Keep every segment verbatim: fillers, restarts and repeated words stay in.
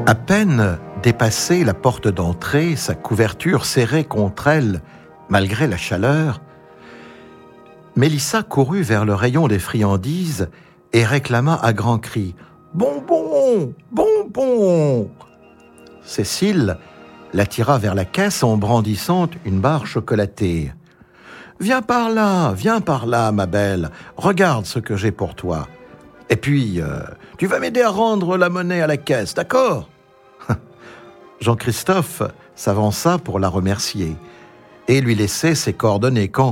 À peine dépassée la porte d'entrée, sa couverture serrée contre elle, malgré la chaleur, Mélissa courut vers le rayon des friandises et réclama à grands cris « Bonbons! Bonbons !» Cécile l'attira vers la caisse en brandissant une barre chocolatée. « Viens par là, viens par là, ma belle, regarde ce que j'ai pour toi. Et puis, euh, tu vas m'aider à rendre la monnaie à la caisse, d'accord ?» Jean-Christophe s'avança pour la remercier et lui laisser ses coordonnées quand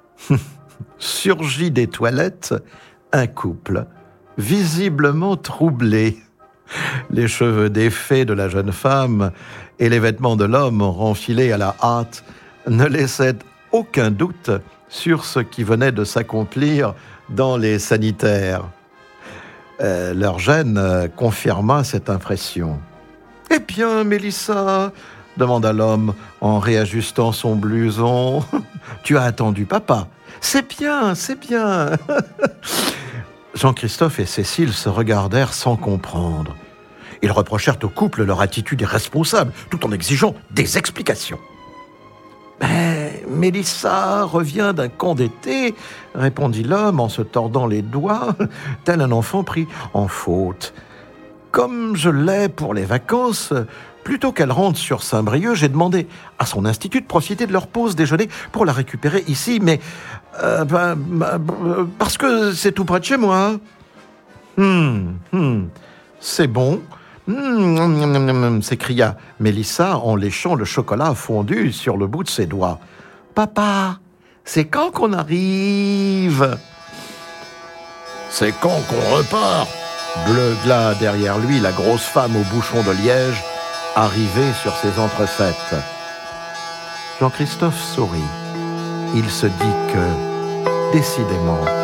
surgit des toilettes un couple visiblement troublé. Les cheveux défaits de la jeune femme et les vêtements de l'homme renfilés à la hâte ne laissaient aucun doute sur ce qui venait de s'accomplir dans les sanitaires. Euh, leur gêne euh, confirma cette impression. « Eh bien, Mélissa ?» demanda l'homme en réajustant son blouson. « Tu as attendu papa. C'est bien, c'est bien. » Jean-Christophe et Cécile se regardèrent sans comprendre. Ils reprochèrent au couple leur attitude irresponsable, tout en exigeant des explications. « Mais Mélissa revient d'un camp d'été, » répondit l'homme en se tordant les doigts, tel un enfant pris en faute. « Comme je l'ai pour les vacances, plutôt qu'elle rentre sur Saint-Brieuc, j'ai demandé à son institut de profiter de leur pause déjeuner pour la récupérer ici, mais euh, ben, ben, parce que c'est tout près de chez moi. Hum, hum, c'est bon. Hum, s'écria Mélissa en léchant le chocolat fondu sur le bout de ses doigts. Papa, c'est quand qu'on arrive? C'est quand qu'on repart? Bleugla derrière lui la grosse femme au bouchon de liège, arrivée sur ses entrefaites. Jean-Christophe sourit. Il se dit que, décidément,